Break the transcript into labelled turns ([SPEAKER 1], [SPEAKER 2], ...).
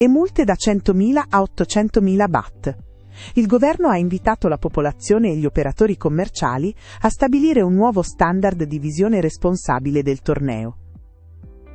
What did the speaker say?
[SPEAKER 1] e multe da 100.000 a 800.000 baht. Il governo ha invitato la popolazione e gli operatori commerciali a stabilire un nuovo standard di visione responsabile del torneo.